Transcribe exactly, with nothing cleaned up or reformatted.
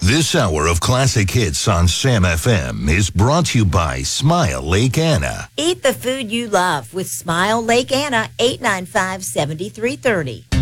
This hour of classic hits on Sam F M is brought to you by Smile Lake Anna. Eat the food you love with Smile Lake Anna, eight nine five, seven three three zero.